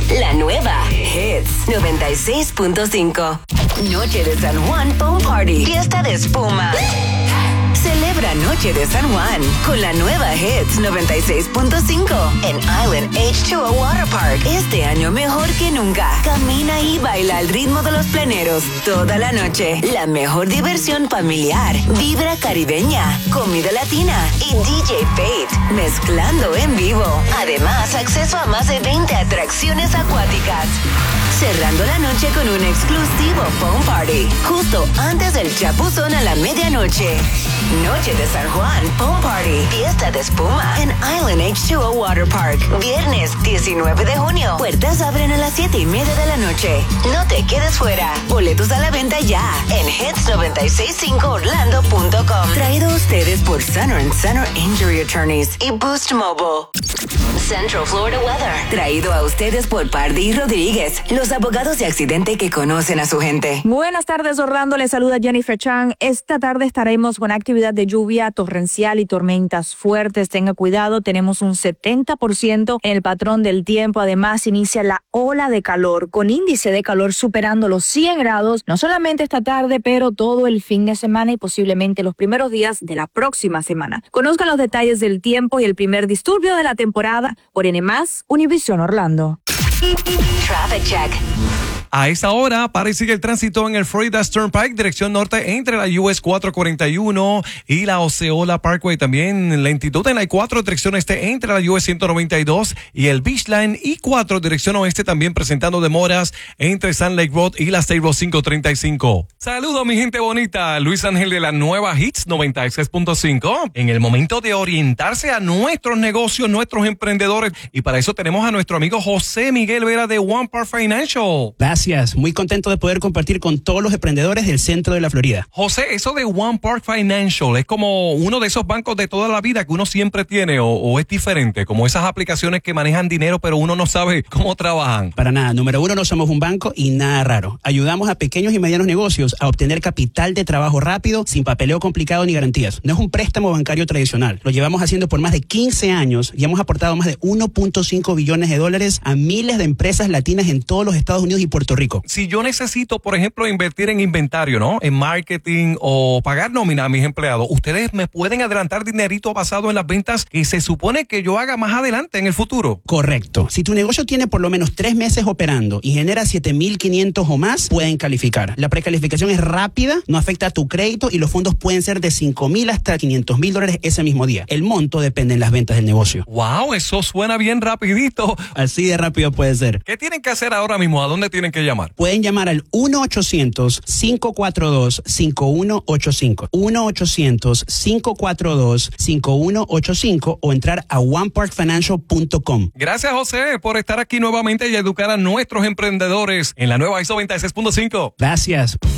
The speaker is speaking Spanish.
La nueva Hits 96.5. Noche de San Juan Foam Party. Fiesta de espuma. Celebra Noche de San Juan con la nueva Hits 96.5 en Island H2O Water Park. Este año mejor que nunca. Camina y baila al ritmo de los planeros toda la noche. La mejor diversión familiar, vibra caribeña, comida latina y DJ Fate mezclando en vivo. Además, acceso a más de 20 atracciones acuáticas. Cerrando la noche con un exclusivo Foam Party, justo antes del chapuzón a la medianoche. Noche de San Juan Foam Party, fiesta de espuma en Island H2O Water Park. Viernes 19 de junio. Puertas abren a las 7:30 de la noche. No te quedes fuera. Boletos a la venta ya en hits965orlando.com. Traído a ustedes por Center & Center Injury Attorneys y Boost Mobile. Central Florida Weather. Traído a ustedes por Pardí Rodríguez, los abogados de accidente que conocen a su gente. Buenas tardes, Orlando. Les saluda Jennifer Chang. Esta tarde estaremos con actividad de lluvia torrencial y tormentas fuertes. Tenga cuidado, tenemos un 70% en el patrón del tiempo. Además, inicia la ola de calor, con índice de calor superando los 100 grados, no solamente esta tarde, pero todo el fin de semana y posiblemente los primeros días de la próxima semana. Conozcan los detalles del tiempo y el primer disturbio de la temporada por N+, Univision Orlando. Traffic Check. A esta hora, para y sigue el tránsito en el Florida Turnpike, dirección norte entre la US 441 y la Osceola Parkway. También lentitud en la I-4, dirección este entre la US 192 y el Beach Line I-4, dirección oeste, también presentando demoras entre Sand Lake Road y la State Road 535. Saludos, mi gente bonita. Luis Ángel de la nueva Hits 96.5. En el momento de orientarse a nuestros negocios, nuestros emprendedores. Y para eso tenemos a nuestro amigo José Miguel Vera de One Park Financial. Gracias, muy contento de poder compartir con todos los emprendedores del centro de la Florida. José, eso de One Park Financial es como uno de esos bancos de toda la vida que uno siempre tiene o es diferente, como esas aplicaciones que manejan dinero pero uno no sabe cómo trabajan. Para nada, número uno, no somos un banco y nada raro. Ayudamos a pequeños y medianos negocios a obtener capital de trabajo rápido, sin papeleo complicado ni garantías. No es un préstamo bancario tradicional. Lo llevamos haciendo por más de 15 años y hemos aportado más de 1.5 billones de dólares a miles de empresas latinas en todos los Estados Unidos y Puerto Rico. Si yo necesito, por ejemplo, invertir en inventario, ¿no? En marketing o pagar nómina a mis empleados, ustedes me pueden adelantar dinerito basado en las ventas que se supone que yo haga más adelante en el futuro. Correcto. Si tu negocio tiene por lo menos 3 meses operando y genera 7,500 o más, pueden calificar. La precalificación es rápida, no afecta a tu crédito y los fondos pueden ser de $5,000 hasta $500,000 ese mismo día. El monto depende en las ventas del negocio. Wow, eso suena bien rapidito. Así de rápido puede ser. ¿Qué tienen que hacer ahora mismo? ¿A dónde tienen que llamar? Pueden llamar al 1-800-542-5185. 1-800-542-5185 o entrar a oneparkfinancial.com. Gracias, José, por estar aquí nuevamente y educar a nuestros emprendedores en la nueva ISO 96.5. Gracias.